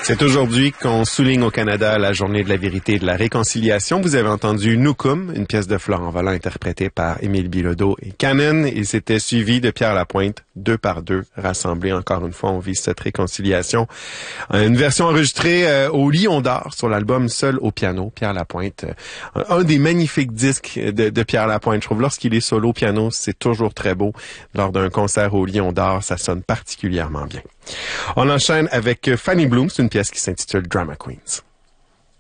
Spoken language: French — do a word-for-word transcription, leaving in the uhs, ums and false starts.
C'est aujourd'hui qu'on souligne au Canada la journée de la vérité et de la réconciliation. Vous avez entendu Nukum, une pièce de Florent Volant interprétée par Émile Bilodeau et Canon. Et c'était suivi de Pierre Lapointe, deux par deux, rassemblés. Encore une fois, on vise cette réconciliation. Une version enregistrée euh, au Lion d'Or sur l'album Seul au piano, Pierre Lapointe. Euh, un des magnifiques disques de, de Pierre Lapointe. Je trouve lorsqu'il est solo au piano, c'est toujours très beau. Lors d'un concert au Lion d'Or, ça sonne particulièrement bien. On enchaîne avec Fanny Bloom, c'est une pièce qui s'intitule Drama Queens.